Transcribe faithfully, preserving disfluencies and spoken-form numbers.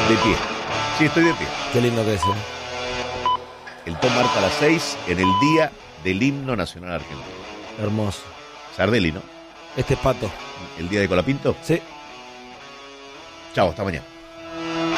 De pie. Sí, estoy de pie. Qué lindo que es, ¿eh? El Tom marca las seis en el día del himno nacional argentino. Hermoso. Sardelli, ¿no? Este es Pato. El día de Colapinto. Sí. Chao, hasta mañana.